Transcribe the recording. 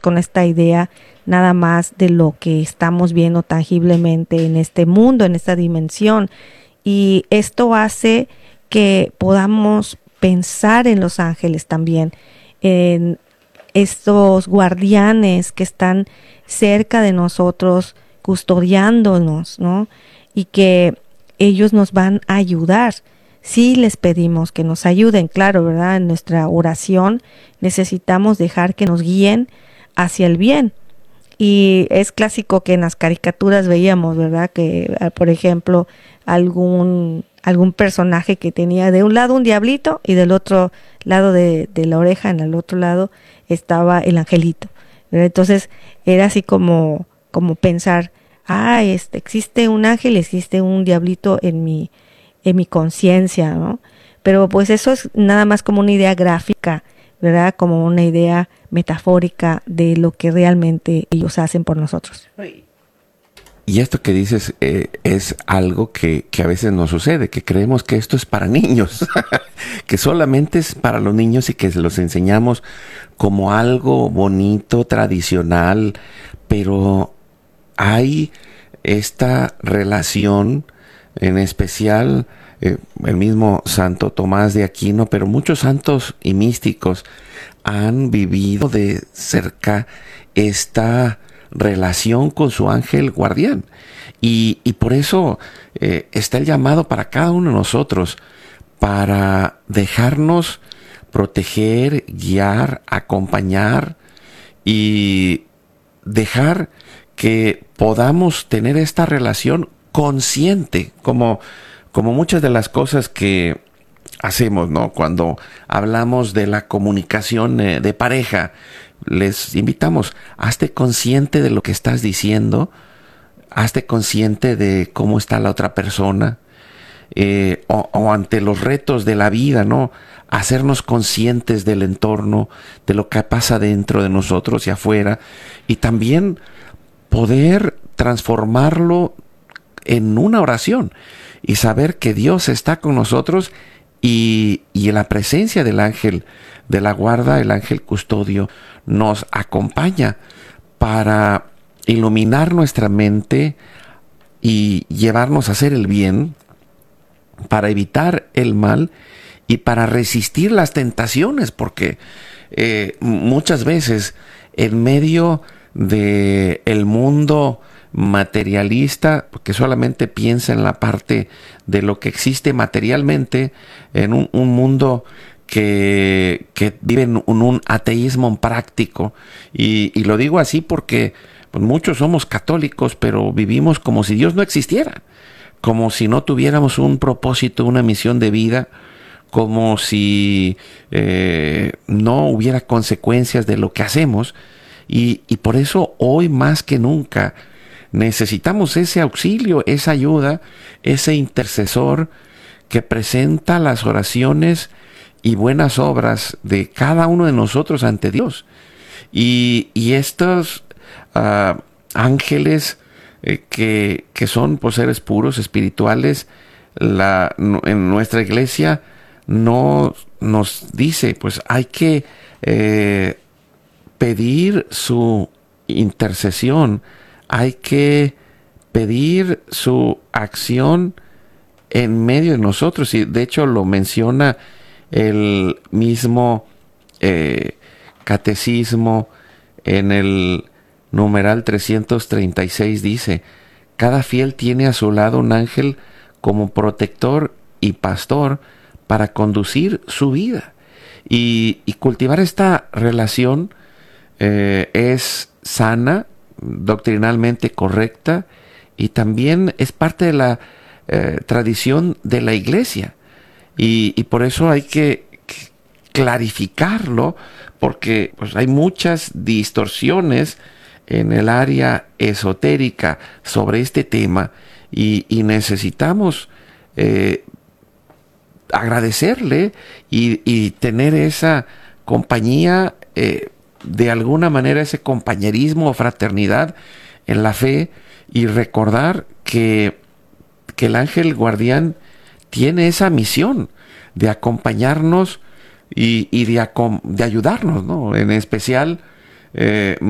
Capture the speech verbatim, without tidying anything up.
con esta idea nada más de lo que estamos viendo tangiblemente en este mundo, en esta dimensión. Y esto hace que podamos pensar en los ángeles también, en estos guardianes que están cerca de nosotros, custodiándonos, ¿no? Y que ellos nos van a ayudar. Sí les pedimos que nos ayuden, claro, ¿verdad? En nuestra oración necesitamos dejar que nos guíen hacia el bien. Y es clásico que en las caricaturas veíamos, ¿verdad? Que, por ejemplo, algún, algún personaje que tenía de un lado un diablito y del otro lado de, de la oreja, en el otro lado, estaba el angelito, ¿verdad? Entonces era así como, como pensar, ah, este, existe un ángel, existe un diablito en mi, en mi conciencia, ¿no? Pero pues eso es nada más como una idea gráfica, ¿verdad? Como una idea metafórica de lo que realmente ellos hacen por nosotros. Y esto que dices eh, es algo que, que a veces nos sucede, que creemos que esto es para niños, que solamente es para los niños y que los enseñamos como algo bonito, tradicional, pero hay esta relación, en especial eh, el mismo Santo Tomás de Aquino, pero muchos santos y místicos han vivido de cerca esta relación con su ángel guardián. Y, y por eso eh, está el llamado para cada uno de nosotros para dejarnos proteger, guiar, acompañar y dejar que podamos tener esta relación consciente, como, como muchas de las cosas que hacemos, ¿no? Cuando hablamos de la comunicación eh, de pareja, les invitamos, hazte consciente de lo que estás diciendo, hazte consciente de cómo está la otra persona, eh, o, o ante los retos de la vida, ¿no? Hacernos conscientes del entorno, de lo que pasa dentro de nosotros y afuera, y también poder transformarlo en una oración y saber que Dios está con nosotros y, y en la presencia del ángel de la guarda, el ángel custodio, nos acompaña para iluminar nuestra mente y llevarnos a hacer el bien, para evitar el mal y para resistir las tentaciones, porque eh, muchas veces en medio de el mundo materialista, que solamente piensa en la parte de lo que existe materialmente, en un, un mundo que, que vive en un, un ateísmo práctico, y, y lo digo así porque pues, muchos somos católicos, pero vivimos como si Dios no existiera, como si no tuviéramos un propósito, una misión de vida, como si eh, no hubiera consecuencias de lo que hacemos, y, y por eso hoy más que nunca necesitamos ese auxilio, esa ayuda, ese intercesor que presenta las oraciones y buenas obras de cada uno de nosotros ante Dios. Y, y estos uh, ángeles eh, que, que son pues, seres puros, espirituales, la, en nuestra iglesia no nos dice, pues hay que eh, pedir su intercesión, hay que pedir su acción en medio de nosotros, y de hecho lo menciona el mismo eh, catecismo en el numeral trescientos treinta y seis, dice: cada fiel tiene a su lado un ángel como protector y pastor para conducir su vida, y, y cultivar esta relación eh, es sana, doctrinalmente correcta, y también es parte de la eh, tradición de la iglesia, y, y por eso hay que, que clarificarlo, porque pues, hay muchas distorsiones en el área esotérica sobre este tema, y, y necesitamos eh, agradecerle y, y tener esa compañía, eh, de alguna manera ese compañerismo o fraternidad en la fe, y recordar que, que el ángel guardián tiene esa misión de acompañarnos y, y de, de ayudarnos, ¿no? En especial eh,